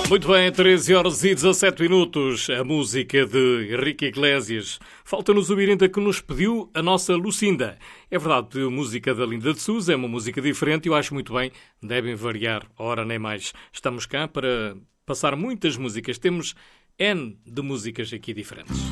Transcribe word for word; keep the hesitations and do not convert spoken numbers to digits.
Muito bem, treze horas e dezassete minutos, a música de Henrique Iglesias. Falta-nos o Birinda que nos pediu a nossa Lucinda. É verdade, a música da Linda de Sousa é uma música diferente e eu acho muito bem, devem variar, ora nem mais. Estamos cá para passar muitas músicas, temos N de músicas aqui diferentes.